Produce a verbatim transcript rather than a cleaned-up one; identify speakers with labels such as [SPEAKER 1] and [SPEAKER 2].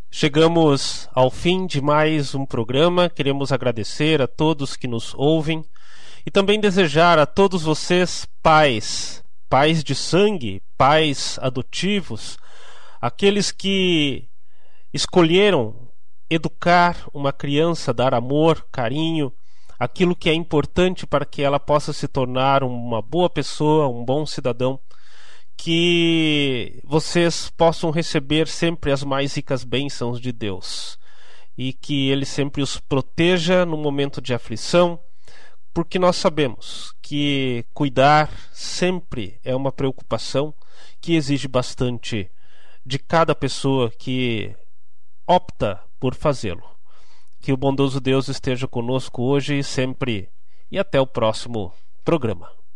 [SPEAKER 1] Chegamos ao fim de mais um programa. Queremos agradecer a todos que nos ouvem e também desejar a todos vocês, pais, pais de sangue, pais adotivos, aqueles que escolheram educar uma criança, dar amor, carinho, aquilo que é importante para que ela possa se tornar uma boa pessoa, um bom cidadão, que vocês possam receber sempre as mais ricas bênçãos de Deus e que Ele sempre os proteja no momento de aflição, porque nós sabemos que cuidar sempre é uma preocupação que exige bastante de cada pessoa que opta por fazê-lo. Que o bondoso Deus esteja conosco hoje e sempre, e até o próximo programa.